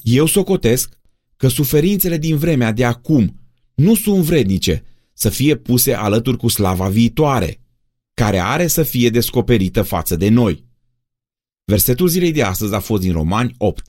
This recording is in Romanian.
Eu socotesc că suferințele din vremea de acum nu sunt vrednice să fie puse alături cu slava viitoare, care are să fie descoperită față de noi. Versetul zilei de astăzi a fost din Romani 8,